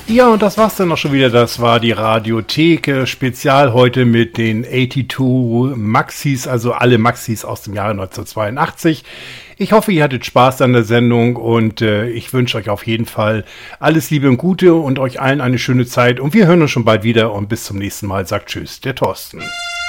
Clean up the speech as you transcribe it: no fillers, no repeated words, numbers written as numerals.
Ja, und das war's dann auch schon wieder. Das war die Radiothek Spezial heute mit den 82 Maxis, also alle Maxis aus dem Jahre 1982. Ich hoffe, ihr hattet Spaß an der Sendung und ich wünsche euch auf jeden Fall alles Liebe und Gute und euch allen eine schöne Zeit. Und wir hören uns schon bald wieder und bis zum nächsten Mal. Sagt Tschüss, der Thorsten.